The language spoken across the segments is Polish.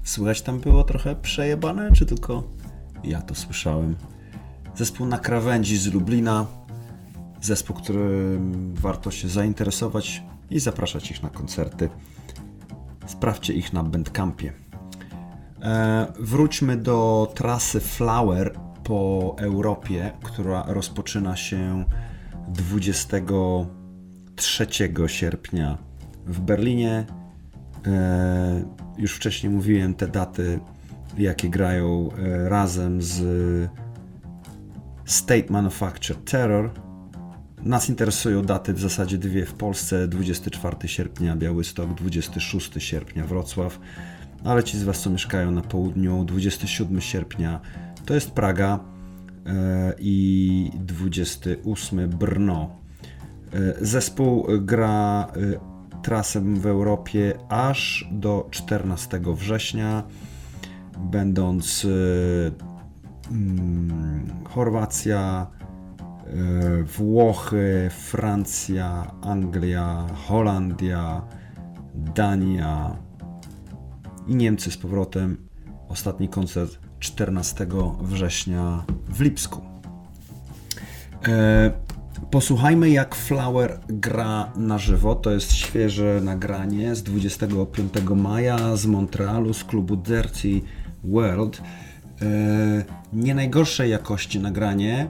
Słychać tam było trochę przejebane, czy tylko ja to słyszałem? Zespół Na Krawędzi z Lublina. Zespół, którym warto się zainteresować i zapraszać ich na koncerty. Sprawdźcie ich na Bandcampie. Wróćmy do trasy Flower po Europie, która rozpoczyna się 23 sierpnia w Berlinie. Już wcześniej mówiłem te daty, jakie grają razem z State Manufactured Terror. Nas interesują daty w zasadzie dwie w Polsce, 24 sierpnia Białystok, 26 sierpnia Wrocław, ale ci z Was, co mieszkają na południu, 27 sierpnia to jest Praga i 28 Brno. Zespół gra trasę w Europie aż do 14 września, będąc Chorwacja, Włochy, Francja, Anglia, Holandia, Dania i Niemcy z powrotem. Ostatni koncert 14 września w Lipsku. Posłuchajmy, jak Flower gra na żywo. To jest świeże nagranie z 25 maja z Montrealu, z klubu Dirty World. Nie najgorszej jakości nagranie.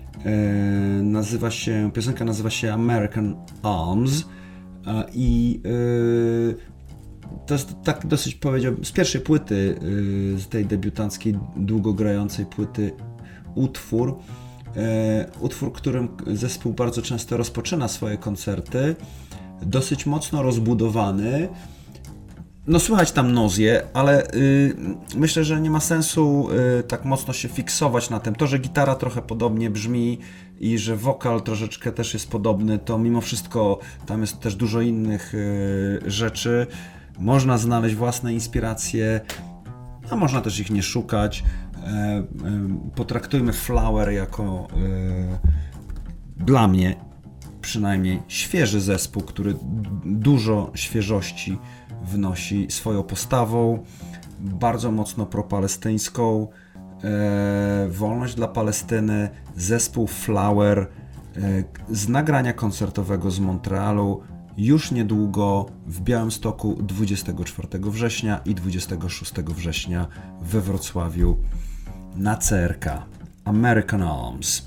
Piosenka nazywa się American Arms i to jest tak dosyć, powiedziałbym, z pierwszej płyty, z tej debiutanckiej, długo grającej płyty utwór, którym zespół bardzo często rozpoczyna swoje koncerty, dosyć mocno rozbudowany. No słychać tam nozję, ale myślę, że nie ma sensu tak mocno się fiksować na tym. To, że gitara trochę podobnie brzmi i że wokal troszeczkę też jest podobny, to mimo wszystko tam jest też dużo innych rzeczy. Można znaleźć własne inspiracje, a można też ich nie szukać. Potraktujmy Flower jako dla mnie przynajmniej świeży zespół, który dużo świeżości wnosi swoją postawą, bardzo mocno propalestyńską, wolność dla Palestyny, zespół Flower z nagrania koncertowego z Montrealu już niedługo w Białymstoku 24 września i 26 września we Wrocławiu na CRK. American Arms.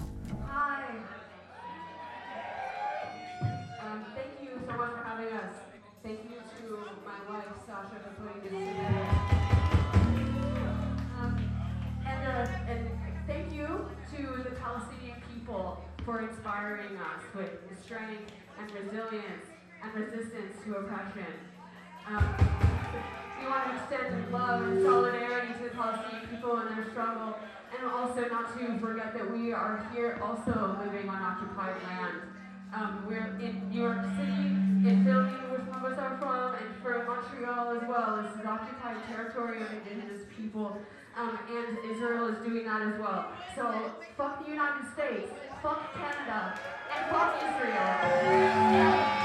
For inspiring us with strength and resilience and resistance to oppression. We want to extend love and solidarity to the Palestinian people in their struggle, and also not to forget that we are here also living on occupied land. We're in New York City, in Philly, where some of us are from, and for Montreal as well. This is occupied territory of indigenous people, and Israel is doing that as well. So fuck the United States, fuck Canada, and fuck Israel.